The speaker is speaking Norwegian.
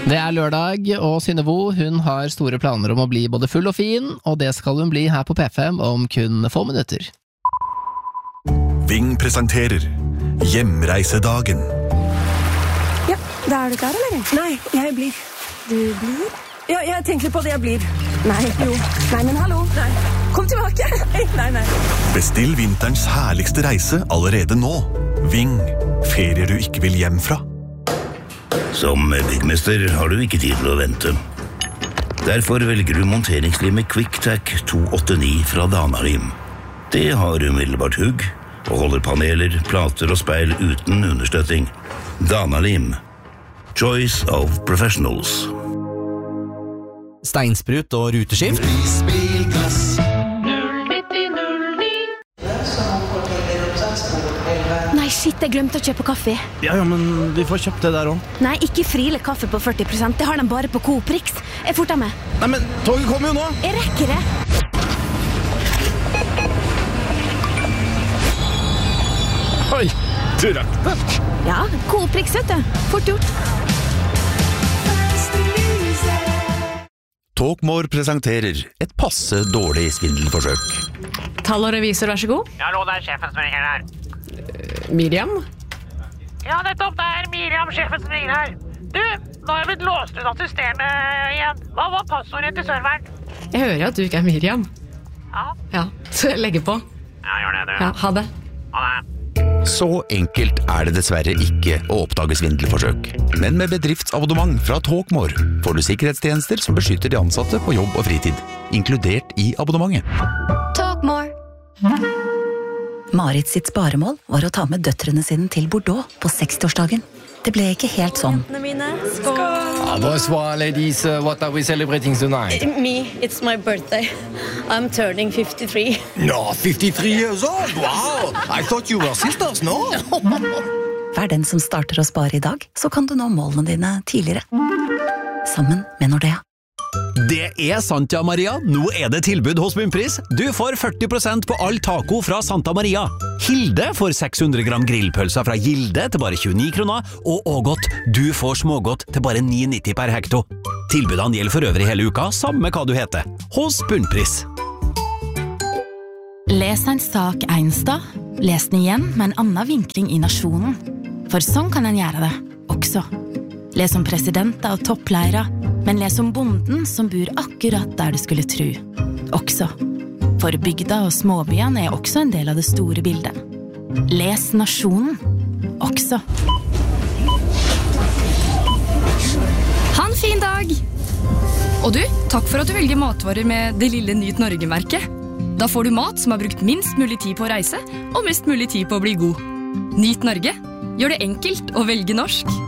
Det lørdag, og Synnøve, hun har store planer om å bli både full og fin, og det skal hun bli her på P5 om kun få minutter. Ving presenterer Hjemreisedagen. Ja, da du klar, eller? Nei, jeg blir. Du blir? Ja, jeg tenker på det jeg blir. Nei, jo. Nei, men hallo. Nei. Kom tilbake. Nei. Bestill vinterens herligste reise allerede nå. Ving, ferier du ikke vil hjem fra. Som byggmester har du ikke tid til å vente. Derfor velger du monteringslimet QuickTac 289 fra Dana-Lim. Det har umiddelbart hugg og holder paneler, plater og speil uten understøtting. Dana-Lim. Choice of professionals. Steinsprut og ruteskift. Bilgass. Nei, shit, jeg glemte å kjøpe kaffe. Ja, men vi får kjøpt det der også. Nei, ikke Friele kaffe på 40%. Det har de bare på Coop Rix. Jeg forter meg. Nei, men toget kommer jo nå. Jeg rekker det. Oi, du rakk det. Ja, Coop Rix, vet du. Fort gjort. Talkmore presenterer et passe dårlig svindelforsøk. Tall og revisor, vær så god. Ja, hallo, det sjefen som ringer her. Miriam? Ja, nettopp, det Miriam, sjefen som ringer her. Du, nå har jeg blitt låst ut av systemet igjen. Hva var passordet til serveren? Jeg hører at du ikke Miriam. Ja, Så jeg legger på. ja gjør det, du. Ja, ha det. Ha det. Så enkelt det dessverre ikke å oppdage svindelforsøk. Men med bedriftsabonnement fra Talkmore får du sikkerhetstjenester som beskytter de ansatte på jobb og fritid, inkludert i abonnementet. Talkmore. Marit sitt sparemål var å ta med døtrene sine til Bordeaux på 60-årsdagen. Det ble ikke helt sånn. Skål! Bonsoir, ladies. What are we celebrating tonight? Me, it's my birthday. I'm turning 53. No, 53 years old. Wow, I thought you were sisters, no? Vær den som starter å spare i dag, så kan du nå målene dine tidligere. Sammen med Nordea. Det Santa Maria. Nå det tilbud hos Bunnpris. Du får 40% på all taco fra Santa Maria. Hilde får 600 gram grillpølser fra Gilde til bare 29 kroner, og Ågot, du får smågodt til bare 9,90 per hekto. Tilbudene gjelder for øvrig hele uka, samme hva du heter. Hos Bunnpris. Les en sak en sted, les den igjen med en annen vinkling i nasjonen. For sånn kan en gjøre det, også. Les om presidenter og toppleiere, men les om bonden som bor akkurat der du skulle tro. Også. For bygda og småbyene også en del av det store bildet. Les nasjonen. Også. Ha en fin dag! Og du, takk for at du velger matvarer med det lille Nyt Norge-merket. Da får du mat som har brukt minst mulig tid på å reise, og mest mulig tid på å bli god. Nyt Norge. Gjør det enkelt å velge norsk.